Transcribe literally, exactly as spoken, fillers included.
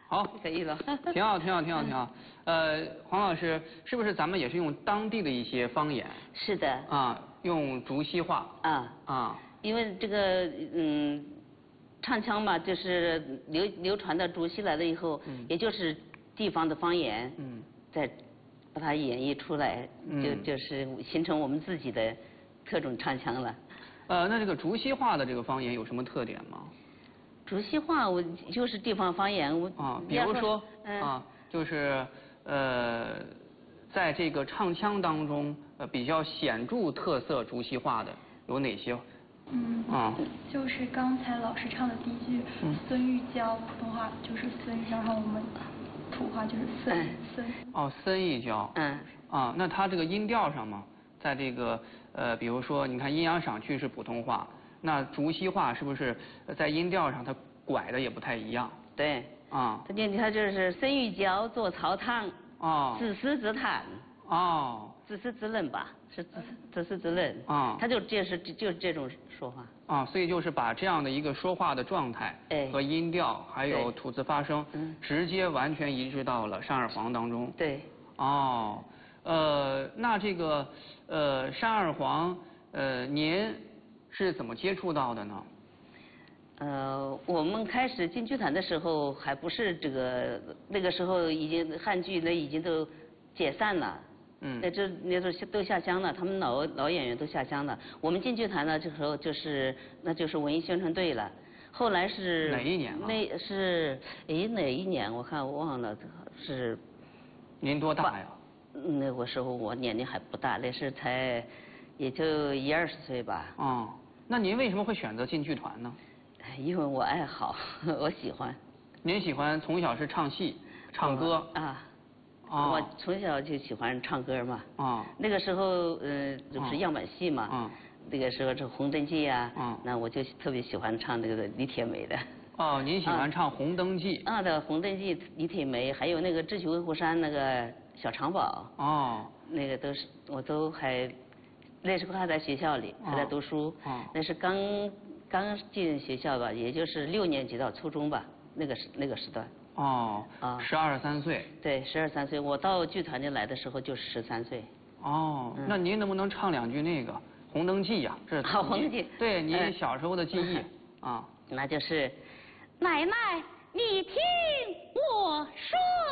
好， 可以了。 挺好，挺好，挺好，挺好。呃，黄老师，是不是咱们也是用当地的一些方言？ 是的。 啊，用竹溪话。 啊啊。 因为这个嗯，唱腔嘛，就是流流传到竹溪来了以后，嗯、也就是地方的方言。嗯。再把它演绎出来，嗯、就就是形成我们自己的特种唱腔了。 呃，那这个竹溪话的这个方言有什么特点吗？ 竹溪话我就是地方方言，我啊，比如说，嗯、啊，就是呃，在这个唱腔当中，呃，比较显著特色竹溪话的有哪些？ 嗯，啊，就是刚才老师唱的第一句，嗯、孙玉娇，普通话就是孙玉娇，然后我们土话就是孙、嗯、孙。 哦，孙玉娇。嗯。啊，那它这个音调上嘛，在这个呃，比如说，你看阴阳赏去是普通话。那竹溪话是不是在音调上它拐的也不太一样？ 对。 啊。 它就它就是孙玉娇做曹汤。哦。自诗自叹。 哦。 自诗自论吧，是自自诗自论。啊。他就就是就是这种说话。 啊，所以就是把这样的一个说话的状态和音调，还有吐字发声，嗯，直接完全移植到了山二黄当中。 对。 哦，呃，那这个呃山二黄，呃，您是怎么接触到的呢？ 呃，我们开始进剧团的时候，还不是这个，那个时候已经汉剧那已经都解散了。嗯。那这那时候都下乡了，他们老老演员都下乡了。我们进剧团呢，这时候就是那就是文艺宣传队了。后来是哪一年啊？ 那是诶哪一年？我看我忘了是。 您多大呀？ 那个时候我年龄还不大，那是才也就一二十岁吧。 哦，那您为什么会选择进剧团呢？ 因为我爱好，我喜欢。 您喜欢从小是唱戏、唱歌啊？哦。我从小就喜欢唱歌嘛。啊。那个时候，呃，就是样板戏嘛。啊。那个时候是《红灯记》呀。啊。那我就特别喜欢唱那个李铁梅的。 哦，您喜欢唱《红灯记》？ 啊，对，《红灯记》李铁梅，还有那个《智取威虎山》那个小长宝。哦。那个都是我都还，那时候还在学校里，还在读书。哦。那是刚。刚进学校吧，也就是六年级到初中吧，那个时那个时段。 哦。啊。十二三岁。 对，十二三岁。我到剧团里来的时候就是十三岁。 哦。嗯、那您能不能唱两句那个《红灯记》呀？这是。 好，《红灯记》。 对，您小时候的记忆。啊。 那就是，奶奶，你听我说。